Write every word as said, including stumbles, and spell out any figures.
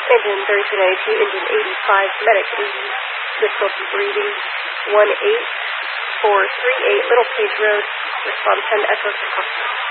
Engine thirty-two ninety-two, engine eighty-five, medic eighty, difficulty breathing, one eight four three eight, Little Page Road, respond ten to Echo to hospital.